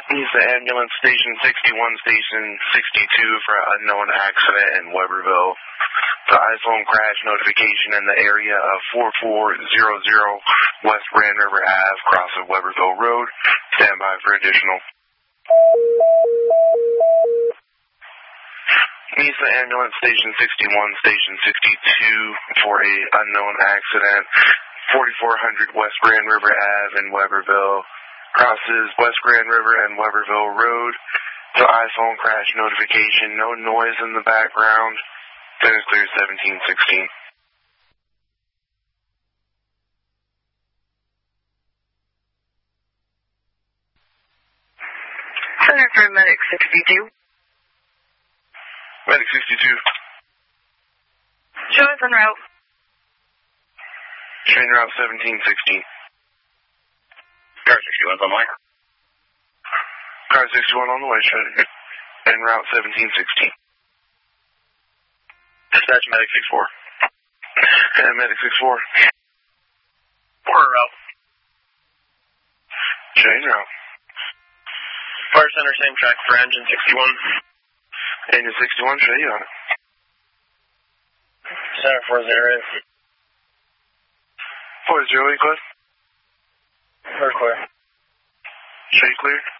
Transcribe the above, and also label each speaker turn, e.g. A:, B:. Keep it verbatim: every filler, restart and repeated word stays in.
A: Use the ambulance station sixty-one, station sixty-two for an unknown accident in Weberville. The iPhone crash notification in the area of forty-four hundred West Grand River Avenue, cross of Weberville Road. Stand by for additional. Use the ambulance station sixty-one, station sixty-two for a unknown accident. forty-four hundred West Grand River Avenue in Weberville. Crosses West Grand River and Weberville Road. The iPhone crash notification. No noise in the background. Clear clear seventeen sixteen.
B: Center for Medic sixty-two.
A: Medic sixty-two.
B: Show us en route.
A: Train route seventeen sixteen.
C: Car sixty-one's on the way.
A: Car sixty-one on the way, showing en route seventeen sixteen.
C: Dispatch Medic sixty-four.
A: And Medic sixty-four.
C: Quarter route.
A: Train route.
C: Fire center, same track for engine sixty-one.
A: Engine sixty-one, show you on it.
C: Center four zero eight.
A: four zero eight, clear.
C: We're clear.
A: Show you clear.